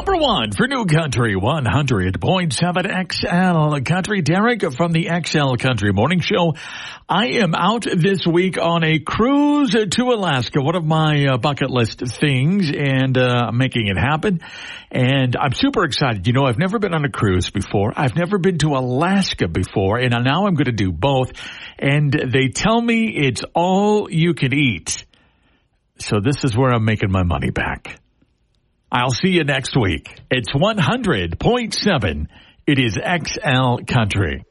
Number one for New Country 100.7 XL Country. Derek from the XL Country Morning Show. I am out this week on a cruise to Alaska, one of my bucket list things, and I'm making it happen. And I'm super excited. You know, I've never been on a cruise before. I've never been to Alaska before, and now I'm going to do both. And they tell me it's all you can eat. So this is where I'm making my money back. I'll see you next week. It's 100.7. It is XL Country.